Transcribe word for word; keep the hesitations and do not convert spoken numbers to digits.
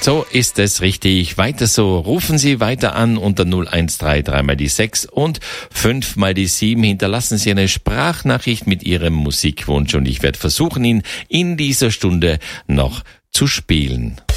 So ist es richtig. Weiter so. Rufen Sie weiter an unter null eins drei drei mal die sechs und fünf mal die sieben. Hinterlassen Sie eine Sprachnachricht mit Ihrem Musikwunsch und ich werde versuchen, ihn in dieser Stunde noch zu spielen.